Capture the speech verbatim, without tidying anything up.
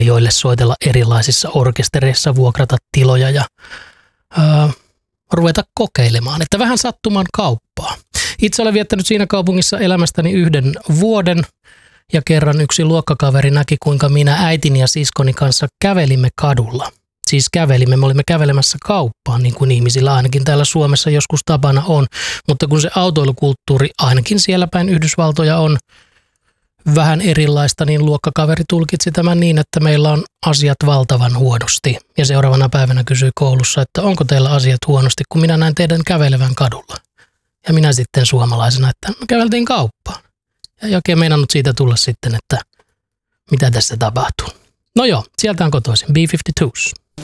joille soitella erilaisissa orkestereissa, vuokrata tiloja ja ää, ruveta kokeilemaan, että vähän sattuman kauppaa. Itse olen viettänyt siinä kaupungissa elämästäni yhden vuoden ja kerran yksi luokkakaveri näki, kuinka minä äitini ja siskoni kanssa kävelimme kadulla. Siis kävelimme, me olimme kävelemässä kauppaan, niin kuin ihmisillä ainakin täällä Suomessa joskus tapana on. Mutta kun se autoilukulttuuri ainakin siellä päin Yhdysvaltoja on vähän erilaista, niin luokkakaveri tulkitsi tämän niin, että meillä on asiat valtavan huonosti. Ja seuraavana päivänä kysyi koulussa, että onko teillä asiat huonosti, kun minä näin teidän kävelevän kadulla. Ja minä sitten suomalaisena, että me käveltiin kauppaan. Ja ei oikein meinannut siitä tulla sitten, että mitä tässä tapahtuu. No joo, sieltä on kotoisin, B viisikymmentäkaksi.